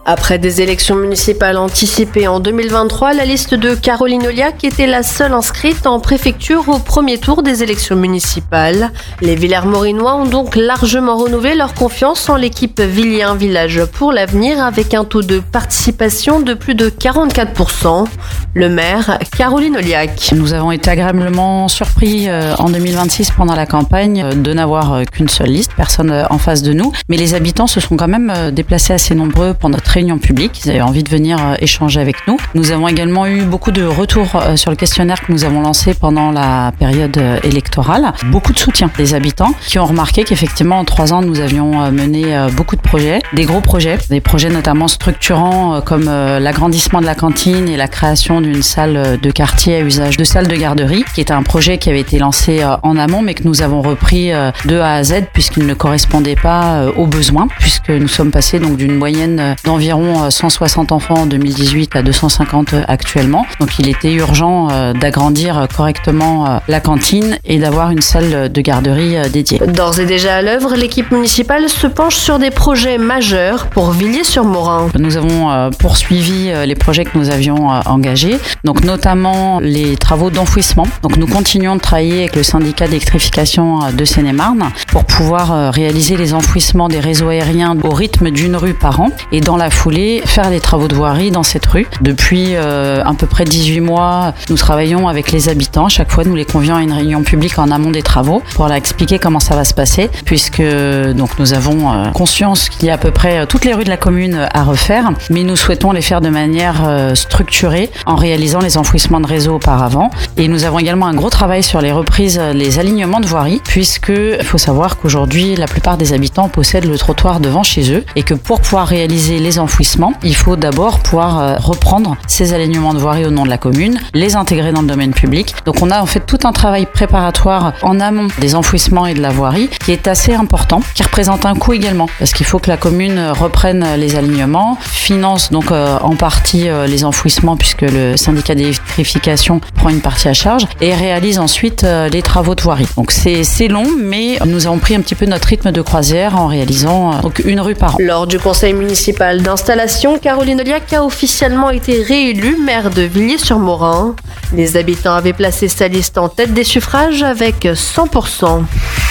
Après des élections municipales anticipées en 2023, la liste de Caroline Olliac était la seule inscrite en préfecture au premier tour des élections municipales. Les Villermorinois ont donc largement renouvelé leur confiance en l'équipe Villiers un village pour l'avenir avec un taux de participation de plus de 44%. Le maire, Caroline Olliac. Nous avons été agréablement surpris en 2026 pendant la campagne de n'avoir qu'une seule liste, personne en face de nous. Mais les habitants se sont quand même déplacés assez nombreux pour notre réunion publique. Ils avaient envie de venir échanger avec nous. Nous avons également eu beaucoup de retours sur le questionnaire que nous avons lancé pendant la période électorale. Beaucoup de soutien des habitants qui ont remarqué qu'effectivement en 3 ans nous avions mené beaucoup de projets, des gros projets, des projets notamment structurants comme l'agrandissement de la cantine et la création d'une salle de quartier à usage de salle de garderie, qui était un projet qui avait été lancé en amont mais que nous avons repris de A à Z puisqu'il ne correspondait pas aux besoins, puisque nous sommes passés donc d'une moyenne d'environ 160 enfants en 2018 à 250 actuellement. Donc il était urgent d'agrandir correctement la cantine et d'avoir une salle de garderie dédiée. D'ores et déjà à l'œuvre, l'équipe municipale se penche sur des projets majeurs pour Villiers-sur-Morin. Nous avons poursuivi les projets que nous avions engagés, donc notamment les travaux d'enfouissement. Donc nous continuons de travailler avec le syndicat d'électrification de Seine-et-Marne pour pouvoir réaliser les enfouissements des réseaux aériens au rythme d'une rue par an et dans la foulée faire les travaux de voirie dans cette rue. Depuis à peu près 18 mois, nous travaillons avec les habitants. Chaque fois, nous les convions à une réunion publique en amont des travaux pour leur expliquer comment ça va se passer, puisque donc nous avons conscience qu'il y a à peu près toutes les rues de la commune à refaire, mais nous souhaitons les faire de manière structurée en réalisant les enfouissements de réseau auparavant. Et nous avons également un gros travail sur les reprises, les alignements de voirie, puisque il faut savoir qu'aujourd'hui, la plupart des habitants possèdent le trottoir devant chez eux et que pour pouvoir réaliser les enfouissements, il faut d'abord pouvoir reprendre ces alignements de voirie au nom de la commune, les intégrer dans le domaine public. Donc on a en fait tout un travail préparatoire en amont des enfouissements et de la voirie qui est assez important, qui représente un coût également, parce qu'il faut que la commune reprenne les alignements, finance donc en partie les enfouissements puisque le syndicat d'électrification prend une partie à charge et réalise ensuite les travaux de voirie. Donc c'est long, mais nous avons pris un petit peu notre rythme de croisière en réalisant donc une rue par an. Lors du conseil municipal d'installation, Caroline Olliac a officiellement été réélue maire de Villiers-sur-Morin. Les habitants avaient placé sa liste en tête des suffrages avec 100%.